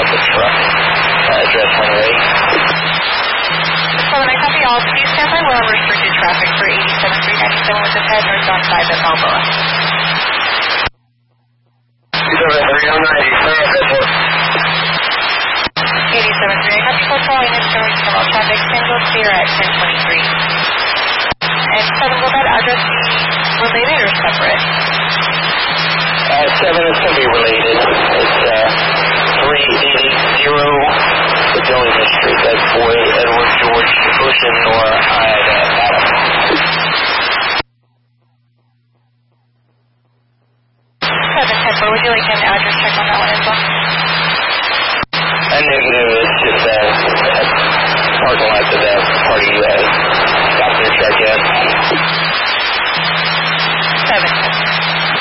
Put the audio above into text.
the truck. Address 108. 7, I copy all. Please stand by while restricted traffic for 87-397 with the head northbound 5 at Balboa. 87-3, I copy full calling and storage from all traffic. San Jose clear at 1023.